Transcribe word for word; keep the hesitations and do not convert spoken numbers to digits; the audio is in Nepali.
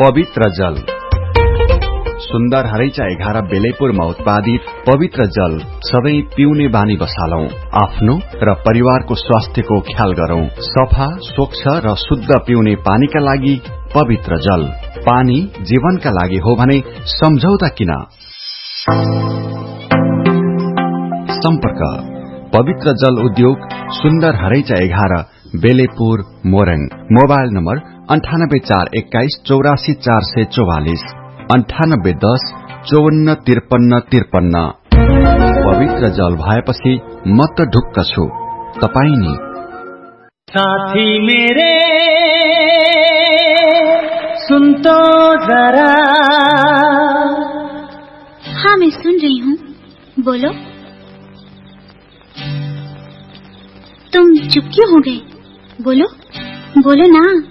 पवित्र जल। सुन्दर हरैचा एघार बेलेपुरमा उत्पादित पवित्र जल सधैं पिउने बानी बसालौं। आफ्नो र परिवारको स्वास्थ्यको ख्याल गरौं। सफा, स्वच्छ र शुद्ध पिउने पानीका लागि पवित्र जल। पानी जीवनका लागि हो भने सम्झौता किन। सम्पर्क पवित्र जल उद्योग, सुन्दर हरैचा एघार, बेलेपुर, मोरङ। मोबाइल नम्बर अन्ठानब्बे चार एक्काइस चौरासी चार सय चौवालिस, अन्ठानब्बे दस चौवन्न त्रिपन्न त्रिपन्न। पवित्र जल भएपछि म त ढुक्क छु, तपाई नि। साथी मेरे सुन तो जरा। हाँ, मैं सुन रही हूँ, बोलो। तुम चुप क्यों हो गए? बोलो बोलो ना।